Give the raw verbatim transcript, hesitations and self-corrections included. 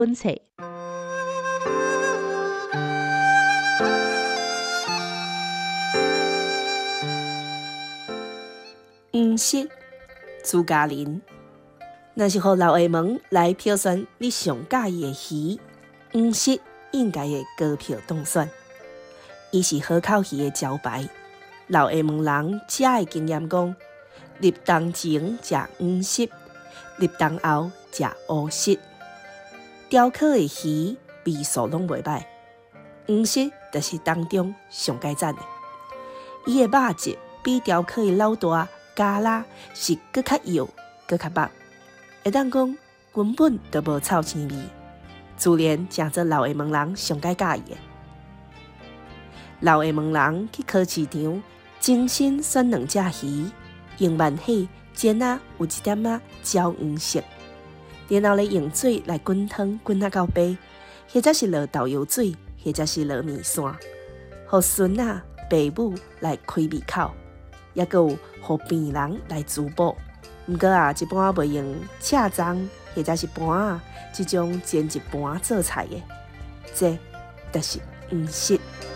本册。黄色朱家林，若是互老下门来票选你上喜意的鱼，黄色应该会高票当选。伊是好口鱼的招牌。老下门人食的经验讲，入冬前食黄色，入冬后食乌色。雕刻的鱼味素拢袂歹，黄色就是当中上佳赞的。伊的肉质比雕刻的老大加拉是搁较幼、搁较薄，会当讲根本就无臭青味，自然诚做老下门人上佳喜意的。老下门人去烤市场，精心选两只鱼，用慢火煎啊有一点仔焦黄色，然后咧用水来滚汤，滚啊到白，或者是落豆油水，或者是落面线，互孙仔、爸母来开胃口，也佮有互病人来滋补。毋过啊，一般袂用赤粽或者是盘啊，即种煎一盘做菜的，这就是黄色。